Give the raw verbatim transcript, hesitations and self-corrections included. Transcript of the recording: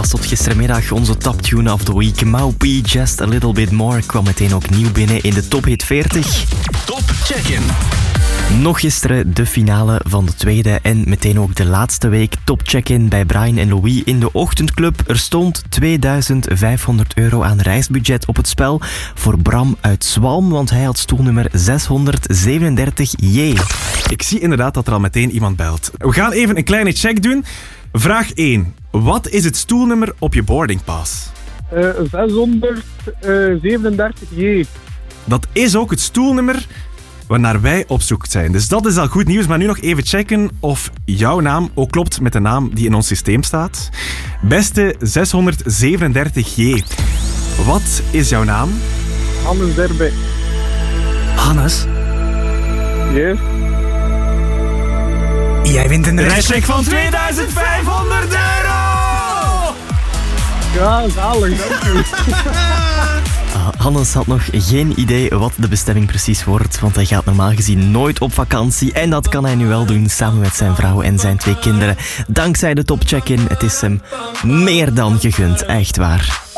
tot gistermiddag onze toptune of the week. Maupi, Just a Little Bit More, kwam meteen ook nieuw binnen in de Top Hit veertig. Top Check-in. Nog gisteren de finale van de tweede en meteen ook de laatste week Top Check-in bij Brian en Louis in de Ochtendclub. Er stond tweeduizend vijfhonderd euro aan reisbudget op het spel voor Bram uit Zwalm, want hij had stoelnummer zeshonderdzevenendertig J. Ik zie inderdaad dat er al meteen iemand belt. We gaan even een kleine check doen. Vraag één. Wat is het stoelnummer op je boardingpass? Uh, zeshonderdzevenendertig J. Dat is ook het stoelnummer waarnaar wij op zoek zijn. Dus dat is al goed nieuws, maar nu nog even checken of jouw naam ook klopt met de naam die in ons systeem staat. Beste zeshonderdzevenendertig J. Wat is jouw naam? Hannes Derbe. Hannes? Yes. Jij wint een reischeck van tweeduizend vijfhonderd euro! Ja, zalig, dank u. Hannes had nog geen idee wat de bestemming precies wordt, want hij gaat normaal gezien nooit op vakantie. En dat kan hij nu wel doen, samen met zijn vrouw en zijn twee kinderen. Dankzij de Top Check-in, het is hem meer dan gegund, echt waar.